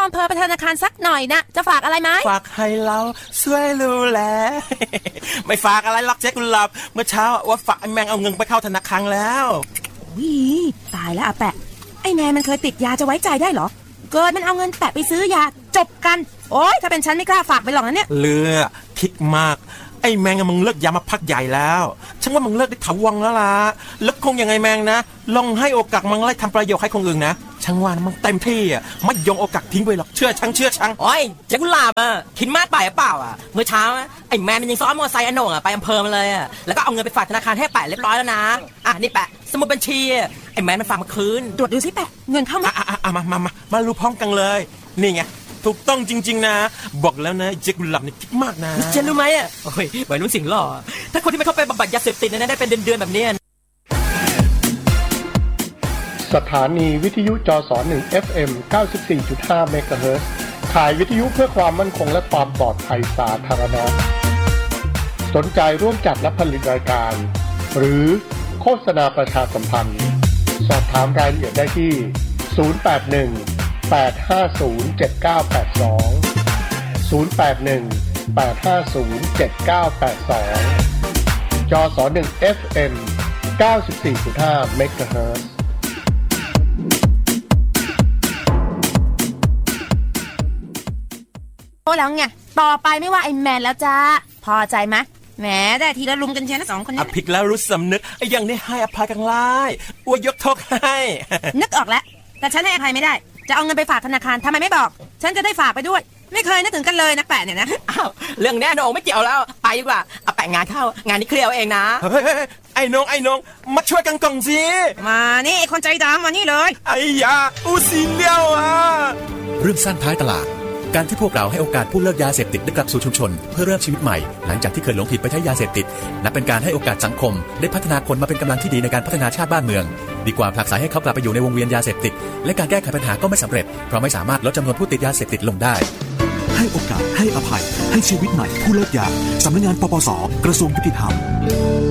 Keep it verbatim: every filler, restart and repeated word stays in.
อำเภอไปธนาคารสักหน่อยนะจะฝากอะไรไหมฝากให้เราช่วยดูแล ไม่ฝากอะไรหรอกเจ๊กุหลาบเมื่อเช้าว่าฝากไอ้แมงเอาเงินไปเข้าธนาคารแล้ววิตายแล้วอาแปะไอ้แมงมันเคยติดยาจะไว้ใจได้เหรอเกิดมันเอาเงินแปะไปซื้อยาจบกันโอ๊ยถ้าเป็นฉันไม่กล้าฝากไปหรอกนะเนี่ยเลือคิดมากไอ้แมงมึงเลิกยามาพักใหญ่แล้วฉันว่ามึงเลิกได้ถาวรแล้วล่ะแล้วคงยังไงแมงนะลองให้โอกาสมึงไล่ทำประโยชน์ให้คนอื่นนะฉันว่ามึงเต็มที่อ่ะไม่ยงโอกาสทิ้งไปหรอกเชื่อฉันเชื่อฉันโอ้ยเจ๊กุหลาบอ่ะคิดมากไปหรือเปล่าอ่ะเมื่อเช้าไอ้แมนมันยังซ้อนมอเตอร์ไซค์อโหน่งอ่ะไปอำเภอมาเลยอ่ะแล้วก็เอาเงินไปฝากธนาคารให้แปะเรียบร้อยแล้วนะอ่ะนี่แปะสมุดบัญชีไอ้แมนมันฝากมาคืนตรวจดูสิแปะเงินเข้ามาอ่ะอ่ะมามามามารู้พร้อมกันเลยนี่ไงถูกต้องจริงๆนะบอกแล้วนะเจ๊กุหลาบนี่คิดมากนะเจ๊รู้ไหมอ่ะโอ้ยวัยรุ่นสิงหล่อถ้าคนที่ไม่เข้าไปบำบัดยาเสพติดนะได้เป็นเดือนๆแบบนี้สถานีวิทยุจสหนึ่ง เอฟ เอ็ม เก้าสิบสี่จุดห้า เมกะเฮิรตซ์ขายวิทยุเพื่อความมั่นคงและความปลอดภัยสาธารณะสนใจร่วมจัดและผลิตรายการหรือโฆษณาประชาสัมพันธ์สอบถามรายละเอียดได้ที่ศูนย์ แปด หนึ่ง แปด ห้า ศูนย์ เจ็ด เก้า แปด สองศูนย์ แปด หนึ่ง แปด ห้า ศูนย์ เจ็ด เก้า แปด สองจสหนึ่ง เอฟ เอ็ม เก้าสิบสี่จุดห้า เมกะเฮิรตซ์แล้วไงต่อไปไม่ว่าไอ้แมนแล้วจ้าพอใจไหมแหมได้ทีละลุมกันเชียวนะสองคนนี้อภิกแล้วรู้สำนึกไอ้ยังได้ให้อภัยกันไล่อวยยกโทษให้นึกออกแล้วแต่ฉันให้อภัยไม่ได้จะเอาเงินไปฝากธนาคารทำไมไม่บอกฉันจะได้ฝากไปด้วยไม่เคยนึกถึงกันเลยนักแปะเนี่ยนะอ้าวเรื่องแน่นอนไม่เกี่ยวแล้วไปดีกว่าเอาแปะงานเข้างานนี้เคลียร์เองนะเฮ้ยไอ้น้องไอ้น้องมาช่วยกันก่อนสิมานี่ไอ้คนใจดำมานี่เลยไอ้ยาอูซีเลี้ยวอ่ะเรื่องสั้นท้ายตลาดการที่พวกเราให้โอกาสผู้เลิกยาเสพติดได้กลับสู่ชุมชนเพื่อเริ่มชีวิตใหม่หลังจากที่เคยหลงผิดไปใช้ยาเสพติดนับเป็นการให้โอกาสสังคมได้พัฒนาคนมาเป็นกำลังที่ดีในการพัฒนาชาติบ้านเมืองดีกว่าผลักไสให้เขากลับไปอยู่ในวงเวียนยาเสพติดและการแก้ไขปัญหาก็ไม่สำเร็จเพราะไม่สามารถลดจำนวนผู้ติดยาเสพติดลงได้ให้โอกาสให้อภัยให้ชีวิตใหม่ผู้เลิกยาสำนักงานปปสกระทรวงยุติธรรม